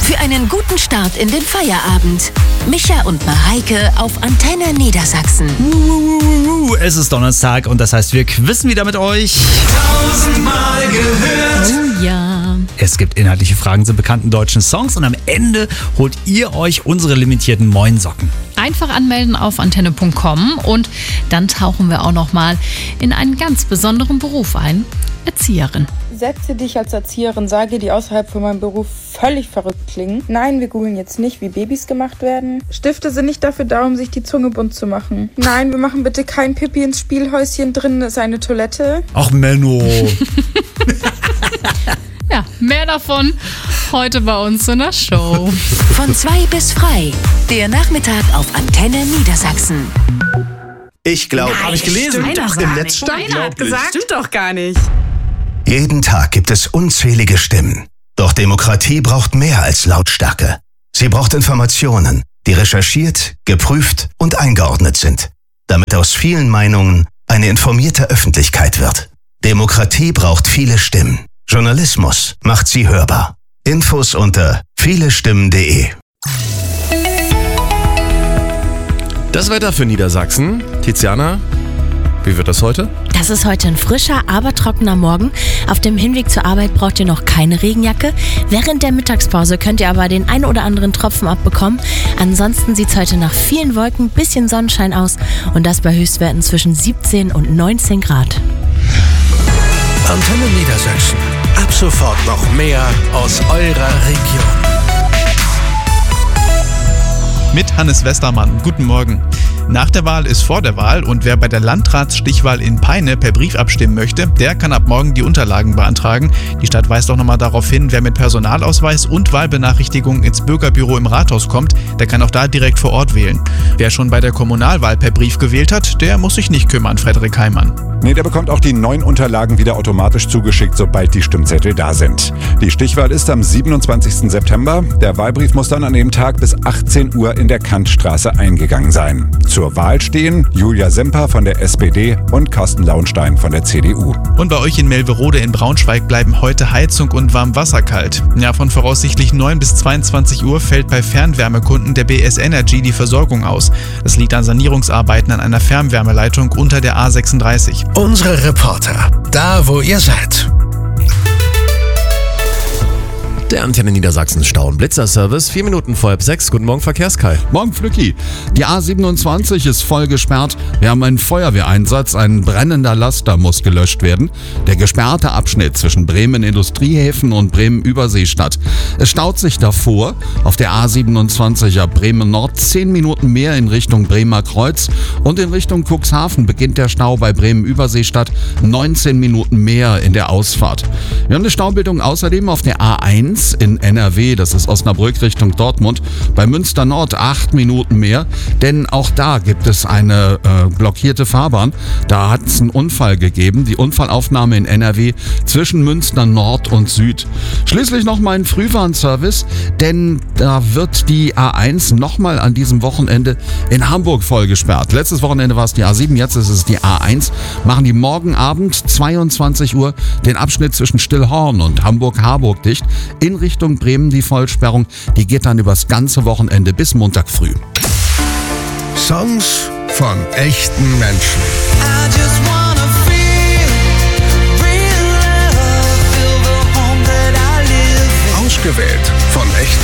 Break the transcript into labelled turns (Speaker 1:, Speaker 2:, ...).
Speaker 1: für einen guten Start in den Feierabend. Micha und Mareike auf Antenne Niedersachsen.
Speaker 2: Es ist Donnerstag und das heißt, wir quizzen wieder mit euch.
Speaker 3: 1000-mal gehört.
Speaker 4: Oh ja.
Speaker 2: Es gibt inhaltliche Fragen zu bekannten deutschen Songs und am Ende holt ihr euch unsere limitierten Moin-Socken.
Speaker 4: Einfach anmelden auf antenne.com und dann tauchen wir auch nochmal in einen ganz besonderen Beruf ein. Erzieherin.
Speaker 5: Sätze, die ich als Erzieherin sage, die außerhalb von meinem Beruf völlig verrückt klingen. Nein, wir googeln jetzt nicht, wie Babys gemacht werden. Stifte sind nicht dafür da, um sich die Zunge bunt zu machen. Nein, wir machen bitte kein Pipi ins Spielhäuschen, drin ist eine Toilette.
Speaker 2: Ach Menno.
Speaker 4: Ja, mehr davon heute bei uns in der Show.
Speaker 1: Von 2 bis frei. Der Nachmittag auf Antenne Niedersachsen.
Speaker 6: Ich glaube,
Speaker 3: Habe ich gelesen. Im Netz stand.
Speaker 7: Keiner hat gesagt. Stimmt doch gar nicht.
Speaker 6: jeden Tag gibt es unzählige Stimmen. Doch Demokratie braucht mehr als Lautstärke. Sie braucht Informationen, die recherchiert, geprüft und eingeordnet sind, damit aus vielen Meinungen eine informierte Öffentlichkeit wird. Demokratie braucht viele Stimmen. Journalismus macht sie hörbar. Infos unter vielestimmen.de.
Speaker 3: Das Wetter für Niedersachsen. Tiziana, wie wird das heute?
Speaker 8: Das ist heute ein frischer, aber trockener Morgen. Auf dem Hinweg zur Arbeit braucht ihr noch keine Regenjacke. Während der Mittagspause könnt ihr aber den ein oder anderen Tropfen abbekommen. Ansonsten sieht es heute nach vielen Wolken, bisschen Sonnenschein aus und das bei Höchstwerten zwischen 17 und 19 Grad.
Speaker 9: Antenne Niedersachsen. Ab sofort noch mehr aus eurer Region.
Speaker 10: Mit Hannes Westermann. Guten Morgen. Nach der Wahl ist vor der Wahl und wer bei der Landratsstichwahl in Peine per Brief abstimmen möchte, der kann ab morgen die Unterlagen beantragen. Die Stadt weist auch nochmal darauf hin, wer mit Personalausweis und Wahlbenachrichtigung ins Bürgerbüro im Rathaus kommt, der kann auch da direkt vor Ort wählen. Wer schon bei der Kommunalwahl per Brief gewählt hat, der muss sich nicht kümmern, Frederik Heimann.
Speaker 11: Nee, der bekommt auch die neuen Unterlagen wieder automatisch zugeschickt, sobald die Stimmzettel da sind. Die Stichwahl ist am 27. September. Der Wahlbrief muss dann an dem Tag bis 18 Uhr in der Kantstraße eingegangen sein. Zur Wahl stehen Julia Semper von der SPD und Carsten Launstein von der CDU.
Speaker 10: Und bei euch in Melverode in Braunschweig bleiben heute Heizung und Warmwasser kalt. Ja, von voraussichtlich 9 bis 22 Uhr fällt bei Fernwärmekunden der BS Energy die Versorgung aus. Das liegt an Sanierungsarbeiten an einer Fernwärmeleitung unter der A36.
Speaker 9: Unsere Reporter, da wo ihr seid.
Speaker 3: Der Antenne Niedersachsen Stau- und Blitzerservice, 4 Minuten vor 6. Guten Morgen, Verkehrskai.
Speaker 12: Morgen, Flücki. Die A27 ist voll gesperrt. Wir haben einen Feuerwehreinsatz. Ein brennender Laster muss gelöscht werden. Der gesperrte Abschnitt zwischen Bremen Industriehäfen und Bremen Überseestadt. Es staut sich davor auf der A27 ab Bremen Nord 10 Minuten mehr in Richtung Bremer Kreuz. Und in Richtung Cuxhaven beginnt der Stau bei Bremen Überseestadt 19 Minuten mehr in der Ausfahrt. Wir haben eine Staubildung außerdem auf der A1 in NRW, das ist Osnabrück Richtung Dortmund, bei Münster Nord 8 Minuten mehr, denn auch da gibt es eine blockierte Fahrbahn. Da hat es einen Unfall gegeben, die Unfallaufnahme in NRW zwischen Münster Nord und Süd. Schließlich nochmal ein Frühwarnservice, denn da wird die A1 nochmal an diesem Wochenende in Hamburg voll gesperrt. Letztes Wochenende war es die A7, jetzt ist es die A1. Machen die morgen Abend 22 Uhr den Abschnitt zwischen Stillhorn und Hamburg-Harburg dicht. In Richtung Bremen die Vollsperrung, die geht dann übers ganze Wochenende bis Montag früh.
Speaker 9: Songs von echten Menschen. Ausgewählt von echten